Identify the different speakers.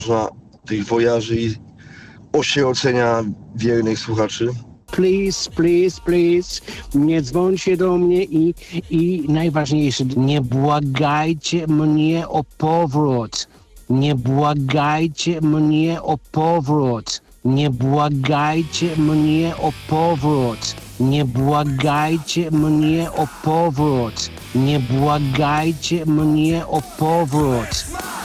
Speaker 1: tych wojaży i osierocenia wiernych słuchaczy?
Speaker 2: Please, please, please, nie dzwońcie do mnie i najważniejsze, nie błagajcie mnie o powrót. Nie błagajcie mnie o powrót. Nie błagajcie mnie o powrót. Nie błagajcie mnie o powrót. Nie błagajcie mnie o powrót.